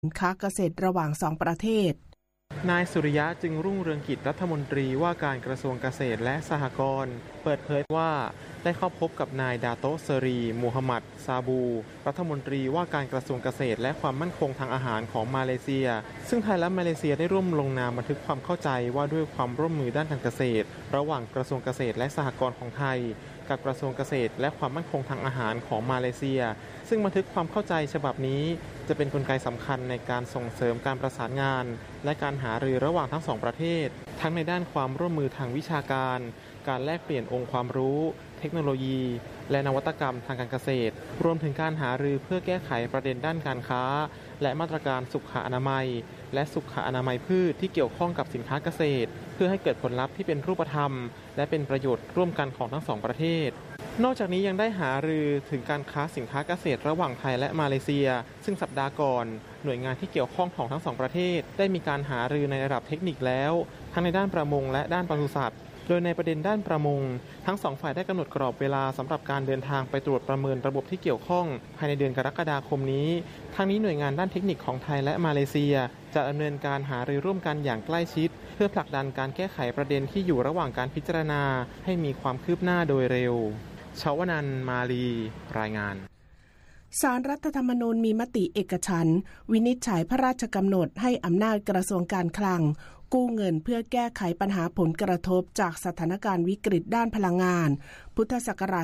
ค้าเกษตรระหว่าง2ประเทศนายสุริยะจึงรุ่งเรืองกิจรัฐมนตรีว่าการกระทรวงเกษตรและสหกรณ์เปิดเผยว่าได้เข้าพบกับนายดาโตเซรีมูฮัมหมัดซาบูรัฐมนตรีว่าการกระทรวงเกษตรและความมั่นคงทางอาหารของมาเลเซียซึ่งไทยและมาเลเซียได้ร่วมลงนามบันทึกความเข้าใจว่าด้วยความร่วมมือด้านการเกษตรระหว่างกระทรวงเกษตรและสหกรณ์ของไทยกับกระทรวงเกษตรและความมั่นคงทางอาหารของมาเลเซียซึ่งบันทึกความเข้าใจฉบับนี้จะเป็นกลไกสำคัญในการส่งเสริมการประสานงานและการหารือระหว่างทั้งสองประเทศทั้งในด้านความร่วมมือทางวิชาการการแลกเปลี่ยนองค์ความรู้เทคโนโลยีและนวัตกรรมทางการเกษตรรวมถึงการหารือเพื่อแก้ไขประเด็นด้านการค้าและมาตรการสุขอนามัยและสุขอนามัยพืชที่เกี่ยวข้องกับสินค้าเกษตรเพื่อให้เกิดผลลัพธ์ที่เป็นรูปธรรมและเป็นประโยชน์ร่วมกันของทั้งสองประเทศนอกจากนี้ยังได้หารือถึงการค้าสินค้าเกษตรระหว่างไทยและมาเลเซียซึ่งสัปดาห์ก่อนหน่วยงานที่เกี่ยวข้องของทั้งสองประเทศได้มีการหารือในระดับเทคนิคแล้วทั้งในด้านประมงและด้านปศุสัตว์โดยในประเด็นด้านประมงทั้งสองฝ่ายได้กำหนดกรอบเวลาสำหรับการเดินทางไปตรวจประเมินระบบที่เกี่ยวข้องภายในเดือนกรกฎาคมนี้ทั้งนี้หน่วยงานด้านเทคนิคของไทยและมาเลเซียจะดำเนินการหารือร่วมกันอย่างใกล้ชิดเพื่อผลักดันการแก้ไขประเด็นที่อยู่ระหว่างการพิจารณาให้มีความคืบหน้าโดยเร็วชวนันท์มาลีรายงานศาลรัฐธรรมนูญมีมติเอกฉันท์วินิจฉัยพระราชกำหนดให้อำนาจกระทรวงการคลังกู้เงินเพื่อแก้ไขปัญหาผลกระทบจากสถานการณ์วิกฤตด้านพลังงานพุทธศักราช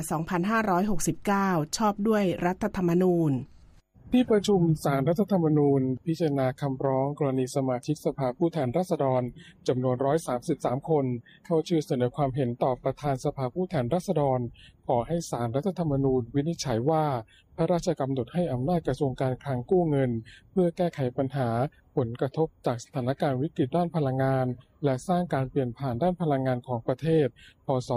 2569 ชอบด้วยรัฐธรรมนูญที่ประชุมศาลรัฐธรรมนูญพิจารณาคำร้องกรณีสมาชิกสภาผู้แทนราษฎรจำนวน133คนเข้าชื่อเสนอความเห็นต่อประธานสภาผู้แทนราษฎรขอให้ศาลรัฐธรรมนูญวินิจฉัยว่าพระราชกำหนดให้อำนาจกระทรวงการคลังกู้เงินเพื่อแก้ไขปัญหาผลกระทบจากสถานการณ์วิกฤตด้านพลังงานและสร้างการเปลี่ยนผ่านด้านพลังงานของประเทศพ.ศ.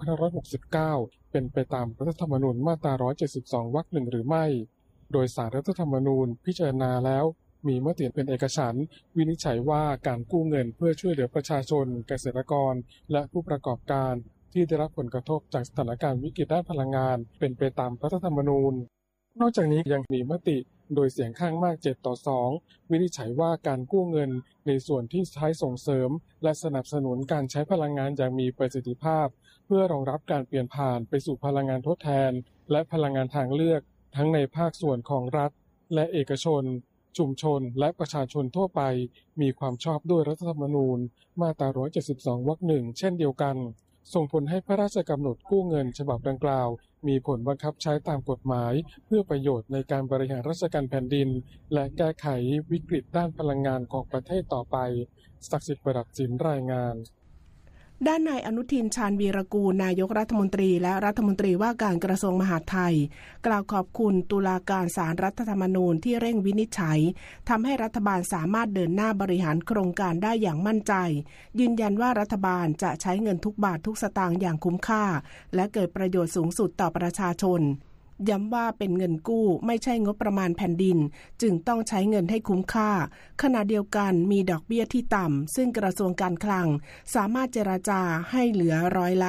2569เป็นไปตามรัฐธรรมนูญมาตรา172 วรรค 1หรือไม่โดยศาลรัฐธรรมนูญพิจารณาแล้วมีมติเป็นเอกฉันท์วินิจฉัยว่าการกู้เงินเพื่อช่วยเหลือประชาชนเกษตรกรและผู้ประกอบการที่ได้รับผลกระทบจากสถานการณ์วิกฤตด้านพลังงานเป็นไปตามรัฐธรรมนูญนอกจากนี้ยังมีมติโดยเสียงข้างมาก7-2วินิจฉัยว่าการกู้เงินในส่วนที่ใช้ส่งเสริมและสนับสนุนการใช้พลังงานอย่างมีประสิทธิภาพเพื่อรองรับการเปลี่ยนผ่านไปสู่พลังงานทดแทนและพลังงานทางเลือกทั้งในภาคส่วนของรัฐและเอกชนชุมชนและประชาชนทั่วไปมีความชอบด้วยรัฐธรรมนูญมาตรา172 วรรค 1เช่นเดียวกันส่งผลให้พระราชกำหนดกู้เงินฉบับดังกล่าวมีผลบังคับใช้ตามกฎหมายเพื่อประโยชน์ในการบริหารราชการแผ่นดินและแก้ไขวิกฤตด้านพลังงานของประเทศต่อไปศักดิ์สิทธิ์ประดับสินรายงานด้านนายอนุทินชาญวีรกูลนายกรัฐมนตรีและรัฐมนตรีว่าการกระทรวงมหาดไทยกล่าวขอบคุณตุลาการศาลรัฐธรรมนูญที่เร่งวินิจฉัยทำให้รัฐบาลสามารถเดินหน้าบริหารโครงการได้อย่างมั่นใจยืนยันว่ารัฐบาลจะใช้เงินทุกบาททุกสตางค์อย่างคุ้มค่าและเกิดประโยชน์สูงสุดต่อประชาชนย้ำว่าเป็นเงินกู้ไม่ใช่งบประมาณแผ่นดินจึงต้องใช้เงินให้คุ้มค่าขณะเดียวกันมีดอกเบี้ยที่ต่ำซึ่งกระทรวงการคลังสามารถเจรจาให้เหลือร้อยละ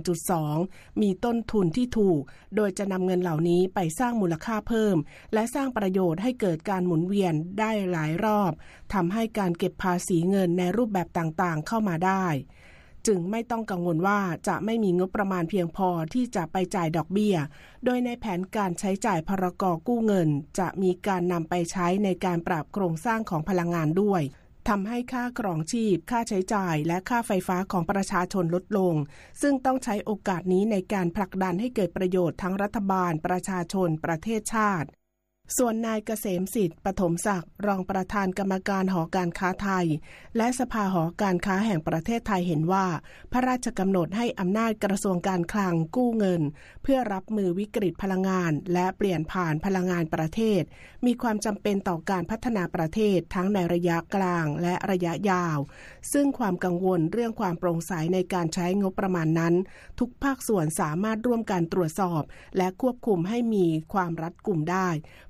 1.2 มีต้นทุนที่ถูกโดยจะนำเงินเหล่านี้ไปสร้างมูลค่าเพิ่มและสร้างประโยชน์ให้เกิดการหมุนเวียนได้หลายรอบทำให้การเก็บภาษีเงินในรูปแบบต่างๆเข้ามาได้จึงไม่ต้องกังวลว่าจะไม่มีงบประมาณเพียงพอที่จะไปจ่ายดอกเบี้ยโดยในแผนการใช้จ่ายพรก.กู้เงินจะมีการนำไปใช้ในการปรับโครงสร้างของพลังงานด้วยทำให้ค่าครองชีพค่าใช้จ่ายและค่าไฟฟ้าของประชาชนลดลงซึ่งต้องใช้โอกาสนี้ในการผลักดันให้เกิดประโยชน์ทั้งรัฐบาลประชาชนประเทศชาติส่วนนายเกษมสิทธิ์ปฐมศักดิ์รองประธานกรรมการหอการค้าไทยและสภาหอการค้าแห่งประเทศไทยเห็นว่าพระราชกำหนดให้อำนาจกระทรวงการคลังกู้เงินเพื่อรับมือวิกฤตพลังงานและเปลี่ยนผ่านพลังงานประเทศมีความจำเป็นต่อการพัฒนาประเทศทั้งในระยะกลางและระยะยาวซึ่งความกังวลเรื่องความโปร่งใสในการใช้งบประมาณนั้นทุกภาคส่วนสามารถร่วมกันตรวจสอบและควบคุมให้มีความรัดกุมได้พ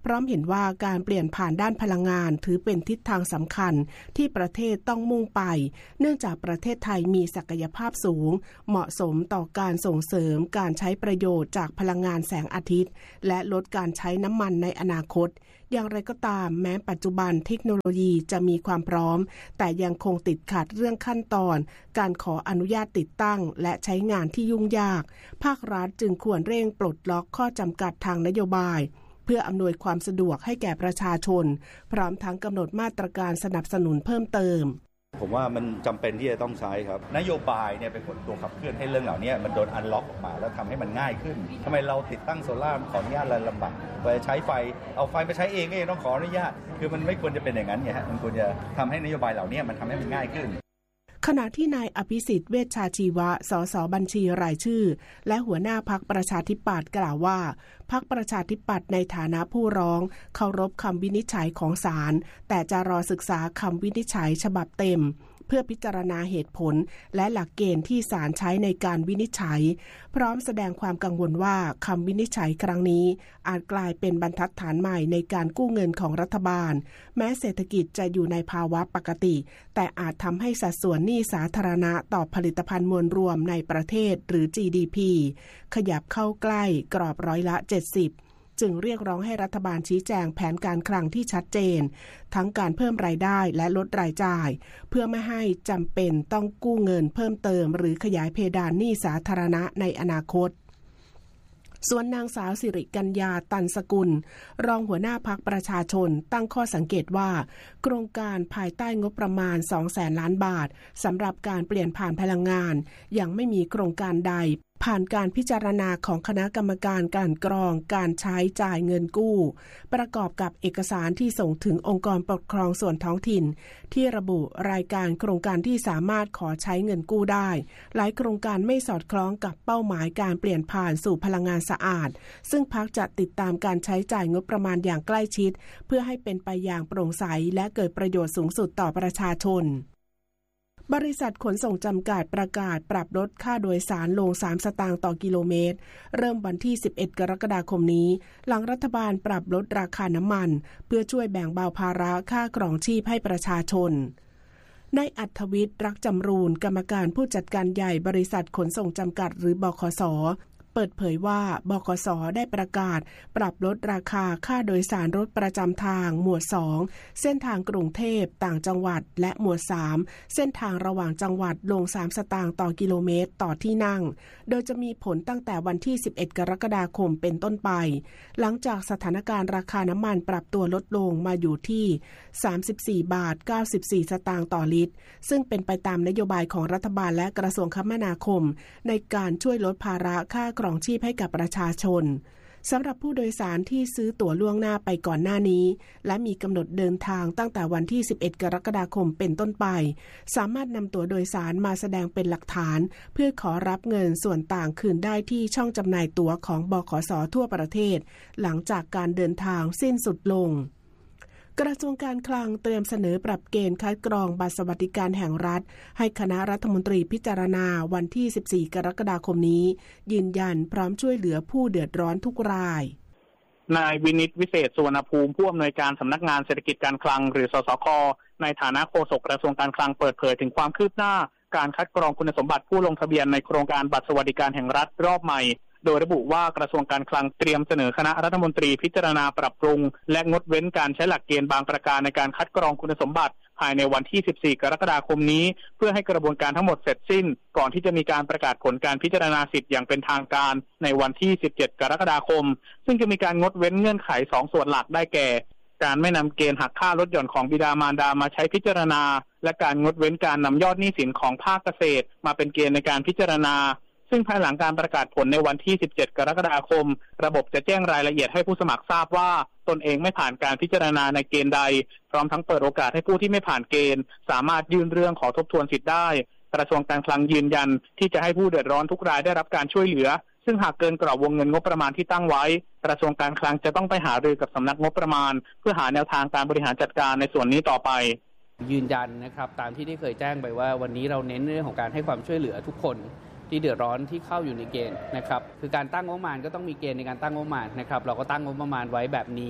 ร้อมเห็นว่าการเปลี่ยนผ่านด้านพลังงานถือเป็นทิศทางสำคัญที่ประเทศต้องมุ่งไปเนื่องจากประเทศไทยมีศักยภาพสูงเหมาะสมต่อการส่งเสริมการใช้ประโยชน์จากพลังงานแสงอาทิตย์และลดการใช้น้ำมันในอนาคตอย่างไรก็ตามแม้ปัจจุบันเทคโนโลยีจะมีความพร้อมแต่ยังคงติดขัดเรื่องขั้นตอนการขออนุญาตติดตั้งและใช้งานที่ยุ่งยากภาครัฐจึงควรเร่งปลดล็อกข้อจำกัดทางนโยบายเพื่ออำนวยความสะดวกให้แก่ประชาชนพร้อมทั้งกำหนดมาตรการสนับสนุนเพิ่มเติมผมว่ามันจำเป็นที่จะต้องใช้ครับนโยบายเนี่ยเป็นตัวขับเคลื่อนให้เรื่องเหล่านี้มันโดนอันล็อกออกมาแล้วทำให้มันง่ายขึ้นทำไมเราติดตั้งโซล่าขออนุญาตอะไรลำบากไปใช้ไฟเอาไฟไปใช้เองก็ยังต้องขออนุญาตคือมันไม่ควรจะเป็นอย่างนั้นไงฮะมันควรจะทำให้นโยบายเหล่านี้มันทำให้มันง่ายขึ้นขณะที่นายอภิสิทธิ์เวชชาชีวะสสบัญชีรายชื่อและหัวหน้าพรรคประชาธิปัตย์กล่าวว่าพรรคประชาธิปัตย์ในฐานะผู้ร้องเคารพคำวินิจฉัยของศาลแต่จะรอศึกษาคำวินิจฉัยฉบับเต็มเพื่อพิจารณาเหตุผลและหลักเกณฑ์ที่ศาลใช้ในการวินิจฉัยพร้อมแสดงความกังวลว่าคำวินิจฉัยครั้งนี้อาจกลายเป็นบรรทัดฐานใหม่ในการกู้เงินของรัฐบาลแม้เศรษฐกิจจะอยู่ในภาวะปกติแต่อาจทำให้สัดส่วนหนี้สาธารณะต่อผลิตภัณฑ์มวลรวมในประเทศหรือ GDP ขยับเข้าใกล้กรอบร้อยละ 70จึงเรียกร้องให้รัฐบาลชี้แจงแผนการคลังที่ชัดเจนทั้งการเพิ่มรายได้และลดรายจ่ายเพื่อไม่ให้จำเป็นต้องกู้เงินเพิ่มเติมหรือขยายเพดานหนี้สาธารณะในอนาคตส่วนนางสาวสิริกัญญาตันสกุลรองหัวหน้าพรรคประชาชนตั้งข้อสังเกตว่าโครงการภายใต้งบประมาณ 200,000 ล้านบาทสำหรับการเปลี่ยนผ่านพลังงานยังไม่มีโครงการใดผ่านการพิจารณาของคณะกรรมการการกรองการใช้จ่ายเงินกู้ประกอบกับเอกสารที่ส่งถึงองค์กรปกครองส่วนท้องถิ่นที่ระบุรายการโครงการที่สามารถขอใช้เงินกู้ได้หลายโครงการไม่สอดคล้องกับเป้าหมายการเปลี่ยนผ่านสู่พลังงานสะอาดซึ่งพรรคจะติดตามการใช้จ่ายงบประมาณอย่างใกล้ชิดเพื่อให้เป็นไปอย่างโปร่งใสและเกิดประโยชน์สูงสุดต่อประชาชนบริษัทขนส่งจำกัดประกาศปรับลดค่าโดยสารลง3 สตางค์ต่อกิโลเมตรเริ่มวันที่11กรกฎาคมนี้หลังรัฐบาลปรับลดราคาน้ำมันเพื่อช่วยแบ่งเบาภาระค่าครองชีพให้ประชาชนนายอัธวิทย์รักจำรูนกรรมการผู้จัดการใหญ่บริษัทขนส่งจำกัดหรือบขส.เปิดเผยว่าบขส.ได้ประกาศปรับลดราคาค่าโดยสารรถประจำทางหมวด2เส้นทางกรุงเทพต่างจังหวัดและหมวด3เส้นทางระหว่างจังหวัดลง3 สตางค์ต่อกิโลเมตรต่อที่นั่งโดยจะมีผลตั้งแต่วันที่11กรกฎาคมเป็นต้นไปหลังจากสถานการณ์ราคาน้ำมันปรับตัวลดลงมาอยู่ที่34.94 บาทสตางค์ต่อลิตรซึ่งเป็นไปตามนโยบายของรัฐบาลและกระทรวงคมนาคมในการช่วยลดภาระค่าครองชีพให้กับประชาชนสำหรับผู้โดยสารที่ซื้อตั๋วล่วงหน้าไปก่อนหน้านี้และมีกำหนดเดินทางตั้งแต่วันที่11กรกฎาคมเป็นต้นไปสามารถนำตั๋วโดยสารมาแสดงเป็นหลักฐานเพื่อขอรับเงินส่วนต่างคืนได้ที่ช่องจำหน่ายตั๋วของบขส.ทั่วประเทศหลังจากการเดินทางสิ้นสุดลงกระทรวงการคลังเตรียมเสนอปรับเกณฑ์คัดกรองบัตรสวัสดิการแห่งรัฐให้คณะรัฐมนตรีพิจารณาวันที่14กรกฎาคมนี้ยืนยันพร้อมช่วยเหลือผู้เดือดร้อนทุกรายนายวินิตวิเศษสุวรรณภูมิผู้อำนวยการสำนักงานเศรษฐกิจการคลังหรือสสค.ในฐานะโฆษกกระทรวงการคลังเปิดเผยถึงความคืบหน้าการคัดกรองคุณสมบัติผู้ลงทะเบียนในโครงการบัตรสวัสดิการแห่งรัฐรอบใหม่โดยระบุว่ากระทรวงการคลังเตรียมเสนอคณะรัฐมนตรีพิจารณาปรับปรุงและงดเว้นการใช้หลักเกณฑ์บางประการในการคัดกรองคุณสมบัติภายในวันที่14กรกฎาคมนี้เพื่อให้กระบวนการทั้งหมดเสร็จสิ้นก่อนที่จะมีการประกาศผลการพิจารณาสิทธิ์อย่างเป็นทางการในวันที่17กรกฎาคมซึ่งจะมีการงดเว้นเงื่อนไข2ส่วนหลักได้แก่การไม่นำเกณฑ์หักค่าลดหย่อนของบิดามารดามาใช้พิจารณาและการงดเว้นการนำยอดหนี้สินของภาคเกษตรมาเป็นเกณฑ์ในการพิจารณาซึ่งภายหลังการประกาศผลในวันที่17กรกฎาคมระบบจะแจ้งรายละเอียดให้ผู้สมัครทราบว่าตนเองไม่ผ่านการพิจารณาในเกณฑ์ใดพร้อมทั้งเปิดโอกาสให้ผู้ที่ไม่ผ่านเกณฑ์สามารถยื่นเรื่องขอทบทวนสิทธิ์ได้กระทรวงการคลังยืนยันที่จะให้ผู้เดือดร้อนทุกรายได้รับการช่วยเหลือซึ่งหากเกินกรอบวงเงินงบประมาณที่ตั้งไว้กระทรวงการคลังจะต้องไปหารือกับสำนักงบประมาณเพื่อหาแนวทางการบริหารจัดการในส่วนนี้ต่อไปยืนยันนะครับตามที่ได้เคยแจ้งไปว่าวันนี้เราเน้นเรื่องของการให้ความช่วยเหลือทุกคนที่เดือดร้อนที่เข้าอยู่ในเกณฑ์นะครับคือการตั้งงบประมาณก็ต้องมีเกณฑ์ในการตั้งงบประมาณนะครับเราก็ตั้งงบประมาณไว้แบบนี้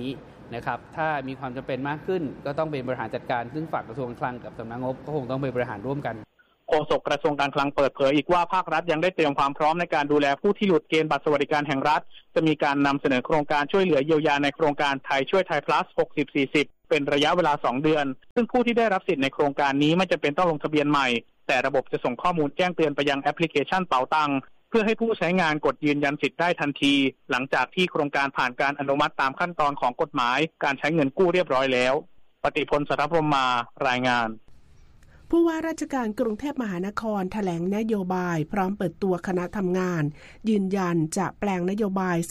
นะครับถ้ามีความจำเป็นมากขึ้นก็ต้องเป็นบริหารจัดการซึ่งฝ่ายกระทรวงคลังกับสำนักงบก็คงต้องไปบริหารร่วมกันโฆษกกระทรวงการคลังเปิดเผยอีกว่าภาครัฐยังได้เตรียมความพร้อมในการดูแลผู้ที่หลุดเกณฑ์บัตรสวัสดิการแห่งรัฐจะมีการนำเสนอโครงการช่วยเหลือเยียวยาในโครงการไทยช่วยไทย plus 60-40 เป็นระยะเวลา2 เดือนซึ่งผู้ที่ได้รับสิทธิ์ในโครงการนี้ไม่จำเป็นต้องลงทะเบียนใหม่แต่ระบบจะส่งข้อมูลแจ้งเตือนไปยังแอปพลิเคชันเป๋าตังเพื่อให้ผู้ใช้งานกดยืนยันสิทธิ์ได้ทันทีหลังจากที่โครงการผ่านการอนุมัติตามขั้นตอนของกฎหมายการใช้เงินกู้เรียบร้อยแล้วปฏิพล สัทธพรหมมารายงานผู้ว่าราชการกรุงเทพมหานครแถลงนโยบายพร้อมเปิดตัวคณะทำงานยืนยันจะแปลงนโยบาย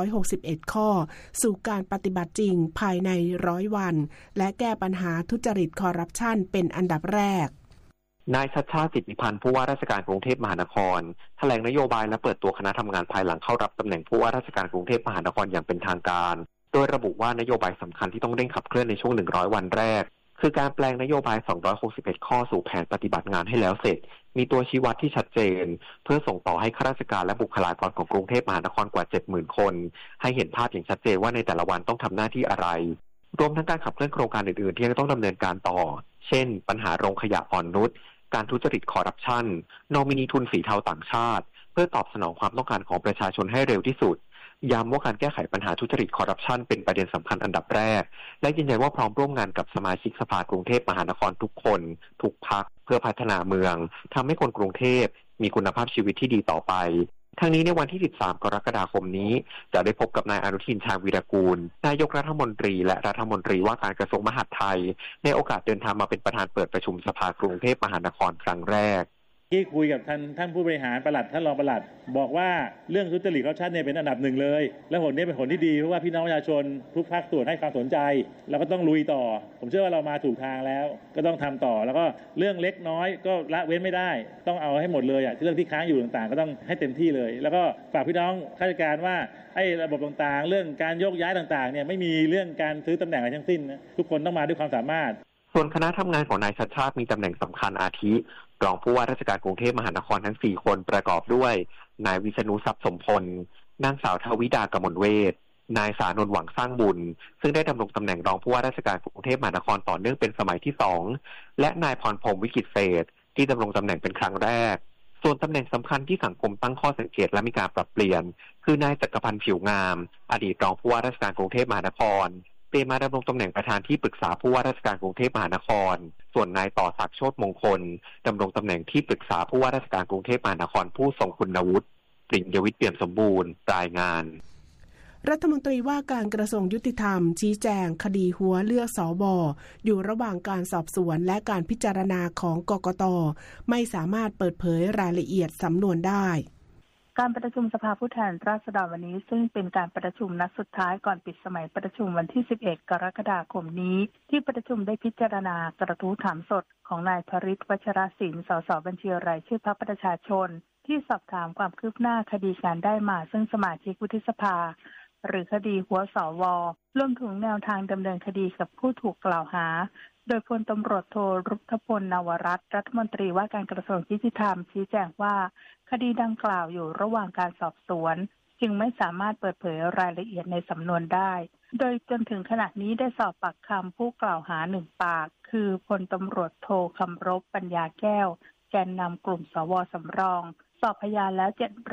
261ข้อสู่การปฏิบัติจริงภายใน100 วันและแก้ปัญหาทุจริตคอร์รัปชันเป็นอันดับแรกนายชัชชาติ สิทธิพันธ์ผู้ว่าราชการกรุงเทพมหานครแถลงนโยบายและเปิดตัวคณะทำงานภายหลังเข้ารับตำแหน่งผู้ว่าราชการกรุงเทพมหานครอย่างเป็นทางการโดยระบุว่านโยบายสำคัญที่ต้องเร่งขับเคลื่อนในช่วง100 วันแรกคือการแปลงนโยบาย261ข้อสู่แผนปฏิบัติงานให้แล้วเสร็จมีตัวชี้วัดที่ชัดเจนเพื่อส่งต่อให้ข้าราชการและบุคลากรของกรุงเทพมหานครกว่า 70,000 คนให้เห็นภาพอย่างชัดเจนว่าในแต่ละวันต้องทำหน้าที่อะไรรวมทั้งการขับเคลื่อนโครงการอื่นๆที่ยังต้องดำเนินการต่อเช่นปัญหาโรงขยะอ่อนนุชการทุจริตคอร์รัปชันนอมินีทุนสีเทาต่างชาติเพื่อตอบสนองความต้องการของประชาชนให้เร็วที่สุดย้ำว่าการแก้ไขปัญหาทุจริตคอร์รัปชันเป็นประเด็นสำคัญอันดับแรกและยืนยันว่าพร้อมร่วมงานกับสมาชิกสภากรุงเทพมหานครทุกคนทุกพรรคเพื่อพัฒนาเมืองทำให้คนกรุงเทพมีคุณภาพชีวิตที่ดีต่อไปทั้งนี้ในวันที่13 กรกฎาคมนี้จะได้พบกับนายอนุทิน ชาญวีรกูลนายกรัฐมนตรีและรัฐมนตรีว่าการกระทรวงมหาดไทยในโอกาสเดินทางมาเป็นประธานเปิดประชุมสภากรุงเทพมหานครครั้งแรกที่คุยกับท่านผู้บริหารปลัดท่านรองปลัดบอกว่าเรื่องทุจริตคอร์รัปชันเนี่ยเป็นอันดับหนึ่งเลยและผลนี้เป็นผลที่ดีเพราะว่าพี่น้องประชาชนทุกภาคส่วนให้ความสนใจเราก็ต้องลุยต่อผมเชื่อว่าเรามาถูกทางแล้วก็ต้องทำต่อแล้วก็เรื่องเล็กน้อยก็ละเว้นไม่ได้ต้องเอาให้หมดเลยเรื่องที่ค้างอยู่ต่างๆก็ต้องให้เต็มที่เลยแล้วก็ฝากพี่น้องข้าราชการว่าไอ้ระบบต่างๆเรื่องการโยกย้ายต่างๆเนี่ยไม่มีเรื่องการซื้อตำแหน่งอะไรทั้งสิ้นนะทุกคนต้องมาด้วยความสามารถส่วนคณะทำงานของนายชัชชาติมีตำแหน่งสำคัญอาทิรองผู้ว่าราชการกรุงเทพมหานครทั้ง4คนประกอบด้วยนายวิษณุทรัพย์สมพลนางสาวทวิดากมลเวชนายสานนท์หวังสร้างบุญซึ่งได้ดำรงตำแหน่งรองผู้ว่าราชการกรุงเทพมหานครต่อเนื่องเป็นสมัยที่2และนายพรพรหมวิกิตเศรษฐ์ที่ดำรงตำแหน่งเป็นครั้งแรกส่วนตำแหน่งสำคัญที่สังคมตั้งข้อสังเกตและมีการปรับเปลี่ยนคือนายจักรพันธ์ผิวงามอดีตรองผู้ว่าราชการกรุงเทพมหานครเปลี่ยนมาดำรงตำแหน่งประธานที่ปรึกษาผู้ว่าราชการกรุงเทพมหานครส่วนนายต่อศักดิ์โชติมงคลดำรงตำแหน่งที่ปรึกษาผู้ว่าราชการกรุงเทพมหานครผู้ทรงคุณวุฒิปริญญวิทย์เปี่ยมสมบูรณ์รายงานรัฐมนตรีว่าการกระทรวงยุติธรรมชี้แจงคดีหัวเลือกสบอยู่ระหว่างการสอบสวนและการพิจารณาของกกต.ไม่สามารถเปิดเผยรายละเอียดสำนวนได้การประชุมสภาผู้แทนราษฎรวันนี้ซึ่งเป็นการประชุมนัดสุดท้ายก่อนปิดสมัยประชุมวันที่11 กรกฎาคมนี้ที่ประชุมได้พิจารณากระทู้ถามสดของนายพฤทธิ์ วัชรศิลป์ สสบัญชีรายชื่อพรรคประชาชนที่สอบถามความคืบหน้าคดีการได้มาซึ่งสมาชิกวุฒิสภาหรือคดีหัวสว.รวมถึงแนวทางดำเนินคดีกับผู้ถูกกล่าวหาโดยพลตำรวจโทรุทธพล นวรัตน์รัฐมนตรีว่าการกระทรวงยุติธรรมชี้แจงว่าคดีดังกล่าวอยู่ระหว่างการสอบสวนจึงไม่สามารถเปิดเผยรายละเอียดในสำนวนได้โดยจนถึงขณะนี้ได้สอบปากคำผู้กล่าวหา1 ปากคือพลตำรวจโทคำรบปัญญาแก้วแกนนำกลุ่มสว.สำรองสอบพยานแล้ว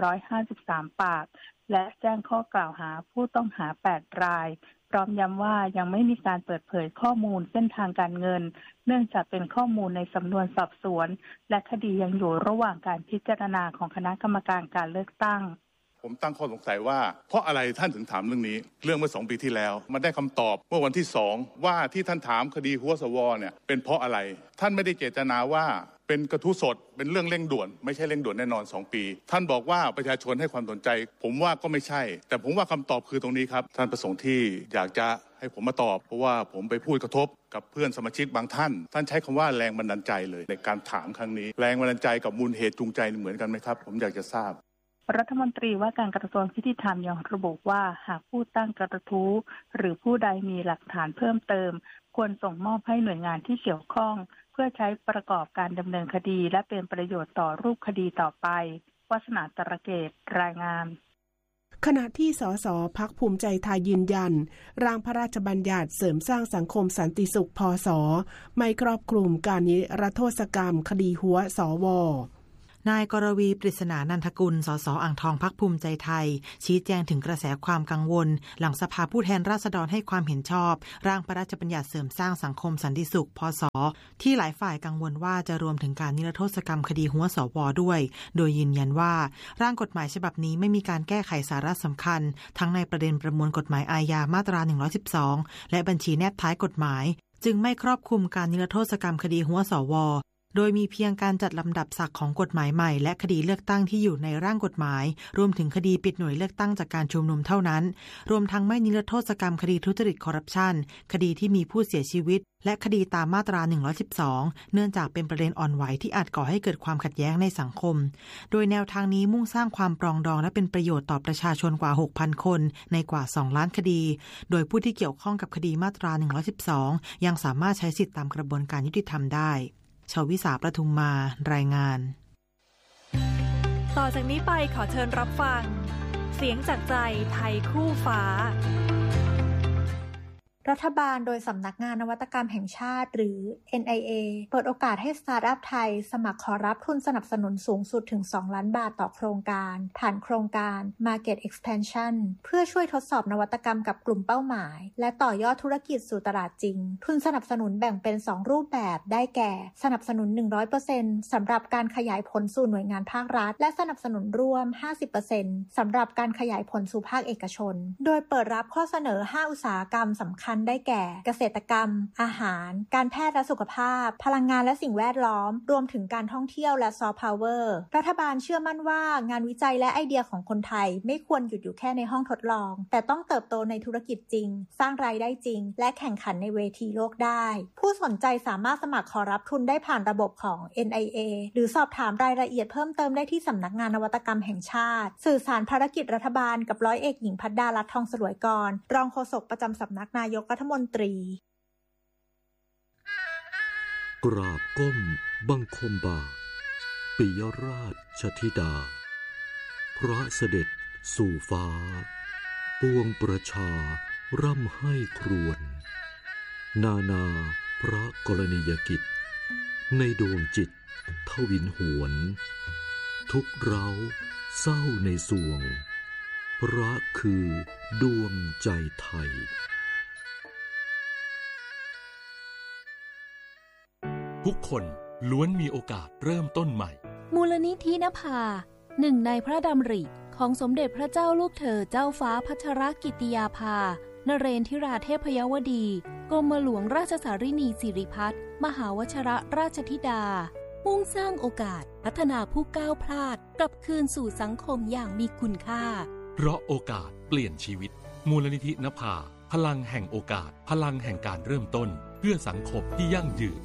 753 ปากและแจ้งข้อกล่าวหาผู้ต้องหา8 รายพร้อมย้ำว่ายังไม่มีการเปิดเผยข้อมูลเส้นทางการเงินเนื่องจากเป็นข้อมูลในสำนวนสอบสวนและคดียังอยู่ระหว่างการพิจารณาของคณะกรรมการการเลือกตั้งผมตั้งข้อสงสัยว่าเพราะอะไรท่านถึงถามเรื่องนี้เรื่องเมื่อ2 ปีที่แล้วมันได้คำตอบเมื่อวันที่2ว่าที่ท่านถามคดีหัวสวเนี่ยเป็นเพราะอะไรท่านไม่ได้เจตนาว่าเป็นกระทู้สดเป็นเรื่องเร่งด่วนไม่ใช่เร่งด่วนแน่นอน2 ปีท่านบอกว่าประชาชนให้ความสนใจผมว่าก็ไม่ใช่แต่ผมว่าคำตอบคือตรงนี้ครับท่านประสงค์ที่อยากจะให้ผมมาตอบเพราะว่าผมไปพูดกระทบกับเพื่อนสมาชิกบางท่านใช้คำว่าแรงบันดาลใจเลยในการถามครั้งนี้แรงบันดาลใจกับมูลเหตุจูงใจเหมือนกันไหมครับผมอยากจะทราบรัฐมนตรีว่าการกระทรวงยุติธรรมยังระบุว่าหากผู้ตั้งกระทู้หรือผู้ใดมีหลักฐานเพิ่มเติมควรส่งมอบให้หน่วยงานที่เกี่ยวข้องเพื่อใช้ประกอบการดำเนินคดีและเป็นประโยชน์ต่อรูปคดีต่อไปวาสนาตระเกตรายงานขณะที่สสพรรคภูมิใจไทยยืนยันร่างพระราชบัญญัติเสริมสร้างสังคมสันติสุขพศไม่ครอบคลุมการนิรโทษกรรมคดีหัวสวนายกรวีปริศนานันทกุลสสอ่างทองพรรคภูมิใจไทยชี้แจงถึงกระแสความกังวลหลังสภาผู้แทนราษฎรให้ความเห็นชอบร่างพระราชบัญญัติเสริมสร้างสังคมสันติสุขพศที่หลายฝ่ายกังวลว่าจะรวมถึงการนิรโทษกรรมคดีหัวสวด้วยโดยยืนยันว่าร่างกฎหมายฉบับนี้ไม่มีการแก้ไขสาระสำคัญทั้งในประเด็นประมวลกฎหมายอาญามาตรา112และบัญชีแนบท้ายกฎหมายจึงไม่ครอบคลุมการนิรโทษกรรมคดีหัวสวโดยมีเพียงการจัดลำดับศักดิ์ของกฎหมายใหม่และคดีเลือกตั้งที่อยู่ในร่างกฎหมายรวมถึงคดีปิดหน่วยเลือกตั้งจากการชุมนุมเท่านั้นรวมทั้งไม่นิรโทษกรรมคดีทุจริตคอร์รัปชันคดีที่มีผู้เสียชีวิตและคดีตามมาตรา112เนื่องจากเป็นประเด็นอ่อนไหวที่อาจก่อให้เกิดความขัดแย้งในสังคมโดยแนวทางนี้มุ่งสร้างความปรองดองและเป็นประโยชน์ต่อประชาชนกว่า 6,000 คนในกว่า2ล้านคดีโดยผู้ที่เกี่ยวข้องกับคดีมาตรา112ยังสามารถใช้สิทธิตามกระบวนการยุติธรรมได้ชวิสาประทุมมารายงานต่อจากนี้ไปขอเชิญรับฟังเสียงจากใจไทยคู่ฟ้ารัฐบาลโดยสำนักงานนวัตกรรมแห่งชาติหรือ NIA เปิดโอกาสให้สตาร์ทอัพไทยสมัครขอรับทุนสนับสนุนสูงสุดถึง2 ล้านบาทต่อโครงการผ่านโครงการ Market Expansion เพื่อช่วยทดสอบนวัตกรรมกับกลุ่มเป้าหมายและต่อยอดธุรกิจสู่ตลาดจริงทุนสนับสนุนแบ่งเป็น2รูปแบบได้แก่สนับสนุน 100% สำหรับการขยายผลสู่หน่วยงานภาครัฐและสนับสนุนร่วม 50% สำหรับการขยายผลสู่ภาคเอกชนโดยเปิดรับข้อเสนอ5อุตสาหกรรมสำคัญได้แก่เกษตรกรรมอาหารการแพทย์และสุขภาพพลังงานและสิ่งแวดล้อมรวมถึงการท่องเที่ยวและซอฟต์พาวเวอร์รัฐบาลเชื่อมั่นว่างานวิจัยและไอเดียของคนไทยไม่ควรหยุดอยู่แค่ในห้องทดลองแต่ต้องเติบโตในธุรกิจจริงสร้างรายได้จริงและแข่งขันในเวทีโลกได้ผู้สนใจสามารถสมัครขอรับทุนได้ผ่านระบบของ NIA หรือสอบถามรายละเอียดเพิ่มเติมได้ที่สำนักงานนวัตกรรมแห่งชาติสื่อสารภารกิจรัฐบาลกับร้อยเอกหญิงภัดดาลัตน์ทองสลวยกรรองโฆษกประจำสำนักนายกรัฐมนตรีกราบก้มบังคมบาทปิยราชธิดาพระเสด็จสู่ฟ้าปวงประชาร่ำให้ครวญนานาพระกรณียกิจในดวงจิตทวินหวนทุกเราเศร้าในสวงพระคือดวงใจไทยทุกคนล้วนมีโอกาสเริ่มต้นใหม่มูลนิธินภาหนึ่งในพระดำริของสมเด็จพระเจ้าลูกเธอเจ้าฟ้าพัชรกิติยาภานเรนทิราเทพยวดีกรมหลวงราชสารินีสิริพัฒน์มหาวชรราชธิดามุ่งสร้างโอกาสพัฒนาผู้ก้าวพลาดกลับคืนสู่สังคมอย่างมีคุณค่าเพราะโอกาสเปลี่ยนชีวิตมูลนิธินภาพลังแห่งโอกาสพลังแห่งการเริ่มต้นเพื่อสังคมที่ยั่งยืน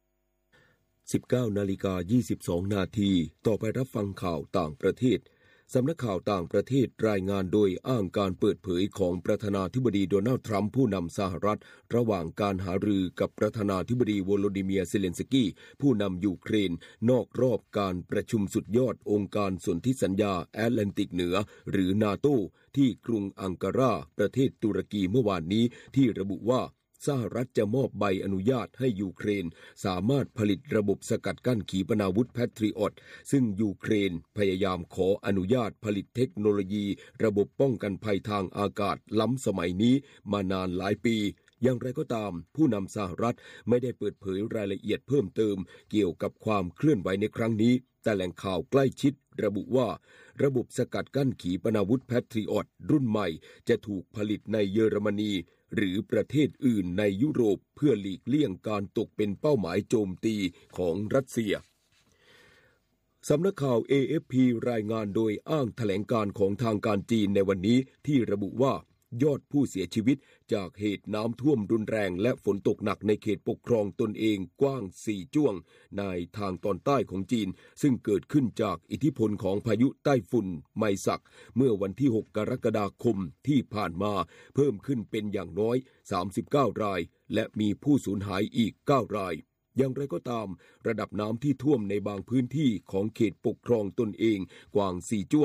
19:22 นาทีต่อไปรับฟังข่าวต่างประเทศสำนักข่าวต่างประเทศรายงานโดยอ้างการเปิดเผยของประธานาธิบดีโดนัลด์ทรัมป์ผู้นำสหรัฐระหว่างการหารือกับประธานาธิบดีโวโลดิเมียร์เซเลนสกี้ผู้นำยูเครนนอกรอบการประชุมสุดยอดองค์การสนธิสัญญาแอตแลนติกเหนือหรือนาโตที่กรุงอังการาประเทศตุรกีเมื่อวานนี้ที่ระบุว่าสหรัฐจะมอบใบอนุญาตให้ยูเครนสามารถผลิตระบบสกัดกั้นขีปนาวุธแพทริอตซึ่งยูเครนพยายามขออนุญาตผลิตเทคโนโลยีระบบป้องกันภัยทางอากาศล้ำสมัยนี้มานานหลายปีอย่างไรก็ตามผู้นำสหรัฐไม่ได้เปิดเผยรายละเอียดเพิ่มเติมเกี่ยวกับความเคลื่อนไหวในครั้งนี้แต่แหล่งข่าวใกล้ชิดระบุว่าระบบสกัดกั้นขีปนาวุธแพทริอตรุ่นใหม่จะถูกผลิตในเยอรมนีหรือประเทศอื่นในยุโรปเพื่อหลีกเลี่ยงการตกเป็นเป้าหมายโจมตีของรัสเซียสำนักข่าว AFP รายงานโดยอ้างแถลงการของทางการจีนในวันนี้ที่ระบุว่ายอดผู้เสียชีวิตจากเหตุน้ำท่วมรุนแรงและฝนตกหนักในเขตปกครองตนเองกว้าง4จ้วงในทางตอนใต้ของจีนซึ่งเกิดขึ้นจากอิทธิพลของพายุไต้ฝุ่นไมซักเมื่อวันที่6กรกฎาคมที่ผ่านมาเพิ่มขึ้นเป็นอย่างน้อย39รายและมีผู้สูญหายอีก9รายอย่างไรก็ตามระดับน้ำที่ท่วมในบางพื้นที่ของเขตปกครองตนเองกว้าง4จ้วง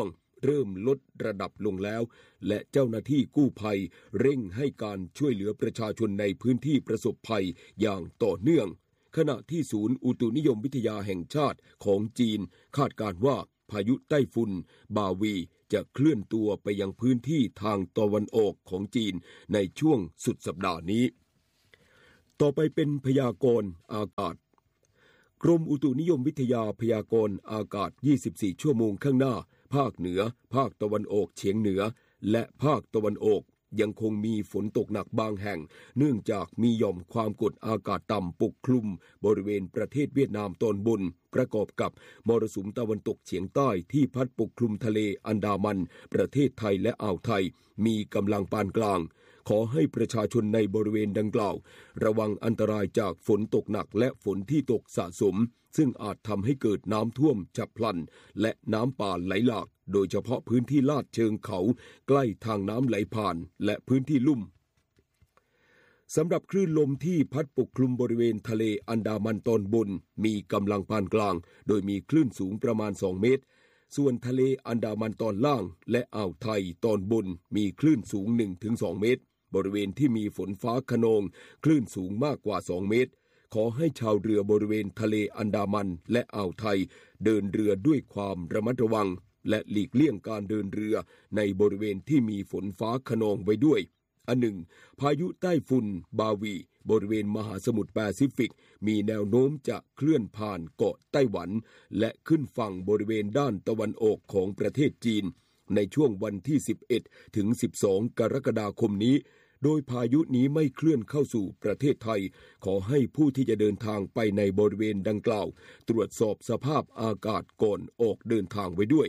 เริ่มลดระดับลงแล้วและเจ้าหน้าที่กู้ภัยเร่งให้การช่วยเหลือประชาชนในพื้นที่ประสบภัยอย่างต่อเนื่องขณะที่ศูนย์อุตุนิยมวิทยาแห่งชาติของจีนคาดการณ์ว่าพายุไต้ฝุ่นบาวีจะเคลื่อนตัวไปยังพื้นที่ทางตะวันออกของจีนในช่วงสุดสัปดาห์นี้ต่อไปเป็นพยากรณ์อากาศกรมอุตุนิยมวิทยาพยากรณ์อากาศ24ชั่วโมงข้างหน้าภาคเหนือภาคตะวันออกเฉียงเหนือและภาคตะวันออกยังคงมีฝนตกหนักบางแห่งเนื่องจากมีหย่อมความกดอากาศต่ำปกคลุมบริเวณประเทศเวียดนามตอนบนประกอบกับมรสุมตะวันตกเฉียงใต้ที่พัดปกคลุมทะเลอันดามันประเทศไทยและอ่าวไทยมีกำลังปานกลางขอให้ประชาชนในบริเวณดังกล่าวระวังอันตรายจากฝนตกหนักและฝนที่ตกสะสมซึ่งอาจทำให้เกิดน้ำท่วมฉับพลันและน้ำป่าไหลหลากโดยเฉพาะพื้นที่ลาดเชิงเขาใกล้ทางน้ำไหลผ่านและพื้นที่ลุ่มสำหรับคลื่นลมที่พัดปกคลุมบริเวณทะเลอันดามันตอนบนมีกำลังปานกลางโดยมีคลื่นสูงประมาณ2เมตรส่วนทะเลอันดามันตอนล่างและอ่าวไทยตอนบนมีคลื่นสูง 1-2 เมตรบริเวณที่มีฝนฟ้าคะนองคลื่นสูงมากกว่า2เมตรขอให้ชาวเรือบริเวณทะเลอันดามันและอ่าวไทยเดินเรือด้วยความระมัดระวังและหลีกเลี่ยงการเดินเรือในบริเวณที่มีฝนฟ้าคะนองไว้ด้วยอันหนึ่งพายุไต้ฝุ่นบาวีบริเวณมหาสมุทรแปซิฟิกมีแนวโน้มจะเคลื่อนผ่านเกาะไต้หวันและขึ้นฝั่งบริเวณด้านตะวันออกของประเทศจีนในช่วงวันที่11ถึง12กรกฎาคมนี้โดยพายุนี้ไม่เคลื่อนเข้าสู่ประเทศไทยขอให้ผู้ที่จะเดินทางไปในบริเวณดังกล่าวตรวจสอบสภาพอากาศก่อนออกเดินทางไว้ด้วย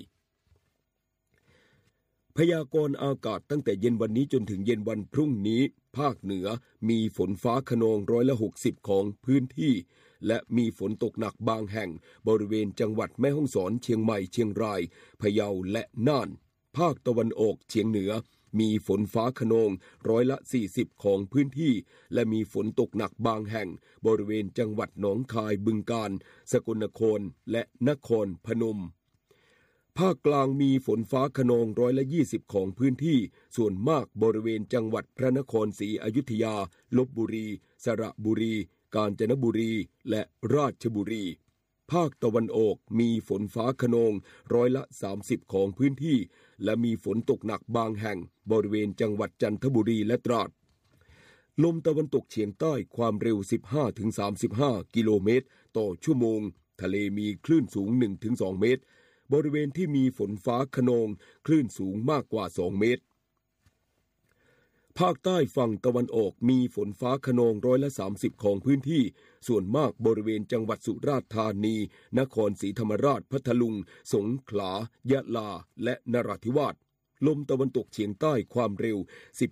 พยากรณ์อากาศตั้งแต่เย็นวันนี้จนถึงเย็นวันพรุ่งนี้ภาคเหนือมีฝนฟ้าคะนอง60%ของพื้นที่และมีฝนตกหนักบางแห่งบริเวณจังหวัดแม่ฮ่องสอนเชียงใหม่เชียงรายพะเยาและน่านภาคตะวันออกเฉียงเหนือมีฝนฟ้าคะนอง40%ของพื้นที่และมีฝนตกหนักบางแห่งบริเวณจังหวัดหนองคายบึงกาฬสกลนครและนครพนมภาคกลางมีฝนฟ้าคะนอง20%ของพื้นที่ส่วนมากบริเวณจังหวัดพระนครศรีอยุธยาลพบุรีสระบุรีกาญจนบุรีและราชบุรีภาคตะวันออกมีฝนฟ้าคะนอง30%ของพื้นที่และมีฝนตกหนักบางแห่งบริเวณจังหวัดจันทบุรีและตราดลมตะวันตกเฉียงใต้ความเร็ว 15-35 กิโลเมตรต่อชั่วโมงทะเลมีคลื่นสูง 1-2 เมตรบริเวณที่มีฝนฟ้าคะนองคลื่นสูงมากกว่า2เมตรภาคใต้ฝั่งตะวันออกมีฝนฟ้าคะนอง30%ของพื้นที่ส่วนมากบริเวณจังหวัดสุราษฎร์ธานีนครศรีธรรมราชพัทลุงสงขลายะลาและนราธิวาสลมตะวันตกเฉียงใต้ความเร็ว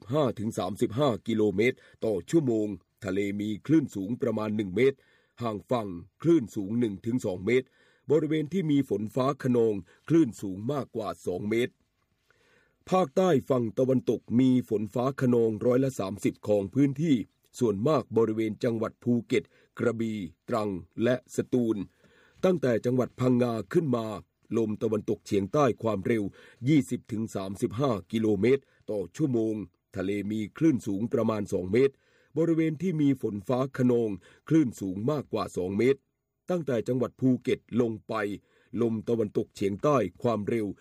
15-35 กิโลเมตรต่อชั่วโมงทะเลมีคลื่นสูงประมาณ1เมตรห่างฝั่งคลื่นสูง 1-2 เมตรบริเวณที่มีฝนฟ้าคะนองคลื่นสูงมากกว่า2เมตรภาคใต้ฝั่งตะวันตกมีฝนฟ้าคะนอง30%ของพื้นที่ส่วนมากบริเวณจังหวัดภูเก็ตกระบี่ตรังและสตูลตั้งแต่จังหวัดพังงาขึ้นมาลมตะวันตกเฉียงใต้ความเร็ว 20-35 กิโลเมตรต่อชั่วโมงทะเลมีคลื่นสูงประมาณ2เมตรบริเวณที่มีฝนฟ้าคะนองคลื่นสูงมากกว่า2เมตรตั้งแต่จังหวัดภูเก็ตลงไปลมตะวันตกเฉียงใต้ความเร็ว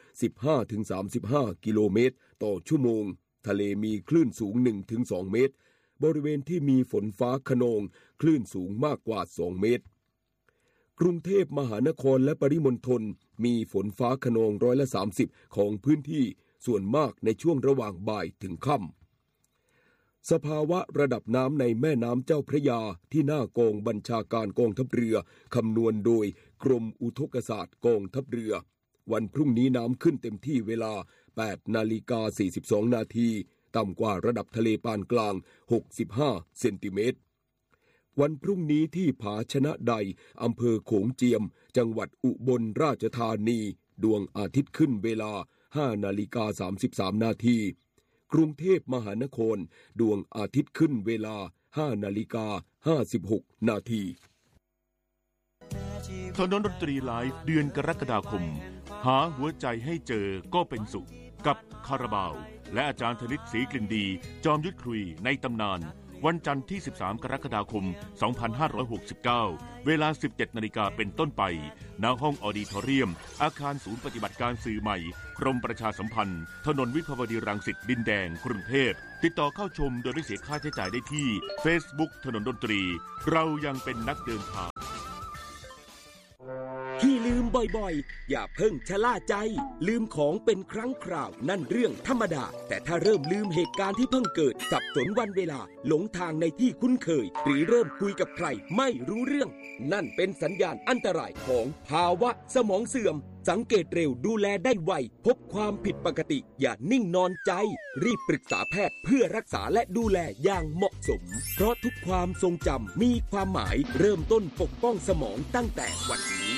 15-35 กิโลเมตรต่อชั่วโมงทะเลมีคลื่นสูง 1-2 เมตรบริเวณที่มีฝนฟ้าคะนองคลื่นสูงมากกว่า2เมตรกรุงเทพมหานครและปริมณฑลมีฝนฟ้าคะนอง30%ของพื้นที่ส่วนมากในช่วงระหว่างบ่ายถึงค่ำสภาวะระดับน้ำในแม่น้ำเจ้าพระยาที่หน้ากองบัญชาการกองทัพเรือคำนวณโดยกรมอุทกศาสตร์กองทัพเรือวันพรุ่งนี้น้ำขึ้นเต็มที่เวลา 8:42 นาทีต่ำกว่าระดับทะเลปานกลาง65เซนติเมตรวันพรุ่งนี้ที่ผาชนะใดอำเภอโขงเจียมจังหวัดอุบลราชธานีดวงอาทิตย์ขึ้นเวลา 5:33 นาทีกรุงเทพมหานครดวงอาทิตย์ขึ้นเวลา 5:56 นาทีถนนดนตรีไลฟ์เดือนกรกฎาคมหาหัวใจให้เจอก็เป็นสุขกับคาราบาวและอาจารย์ธนิตศรีกลิ่นดีจอมยุทธคุยในตำนานวันจันทร์ที่13กรกฎาคม2569เวลา 17 นาฬิกาเป็นต้นไปณห้องออดิทอเรียมอาคารศูนย์ปฏิบัติการสื่อใหม่กรมประชาสัมพันธ์ถนนวิภาวดีรังสิตดินแดงกรุงเทพติดต่อเข้าชมโดยไม่เสียค่าใช้จ่ายได้ที่ Facebook ถนนดนตรีเรายังเป็นนักเดินทางที่ลืมบ่อยๆอย่าเพิ่งชะล่าใจลืมของเป็นครั้งคราวนั่นเรื่องธรรมดาแต่ถ้าเริ่มลืมเหตุการณ์ที่เพิ่งเกิดสับสนวันเวลาหลงทางในที่คุ้นเคยหรือเริ่มคุยกับใครไม่รู้เรื่องนั่นเป็นสัญญาณอันตรายของภาวะสมองเสื่อมสังเกตเร็วดูแลได้ไวพบความผิดปกติอย่านิ่งนอนใจรีบปรึกษาแพทย์เพื่อรักษาและดูแลอย่างเหมาะสมเพราะทุกความทรงจำมีความหมายเริ่มต้นปกป้องสมองตั้งแต่วันนี้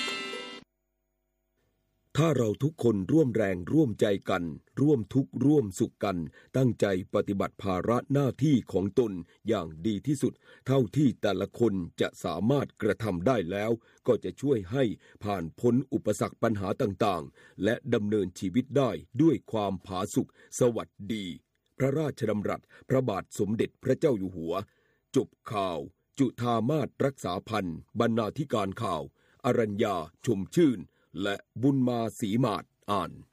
ถ้าเราทุกคนร่วมแรงร่วมใจกันร่วมทุกข์ร่วมสุขกันตั้งใจปฏิบัติภาระหน้าที่ของตนอย่างดีที่สุดเท่าที่แต่ละคนจะสามารถกระทำได้แล้วก็จะช่วยให้ผ่านพ้นอุปสรรคปัญหาต่างๆและดำเนินชีวิตได้ด้วยความผาสุกสวัสดีพระราชดำรัสพระบาทสมเด็จพระเจ้าอยู่หัวจบข่าวจุฑามาสรักษาพันธ์บรรณาธิการข่าวอรัญญาชมชื่นและบุญมาศรีมาศอ่าน